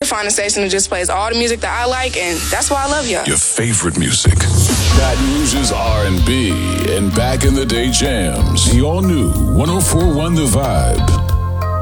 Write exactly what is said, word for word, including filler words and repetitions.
find a station that just plays all the music that I like, and that's why I love y'all. Your favorite music. Baton Rouge's R and B and back in the day jams. The all new one oh four point one The Vibe.